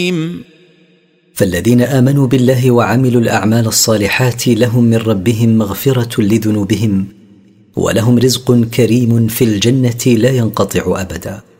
فالذين آمنوا بالله وعملوا الأعمال الصالحات لهم من ربهم مغفرة لذنوبهم ولهم رزق كريم في الجنة لا ينقطع أبدا.